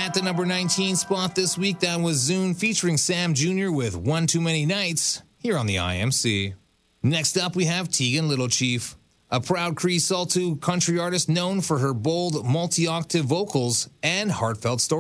At the number 19 spot this week, that was Zune featuring Sam Jr. with One Too Many Nights here on the IMC. Next up, we have Tegan Little Chief, a proud Cree Salto country artist known for her bold multi-octave vocals and heartfelt stories.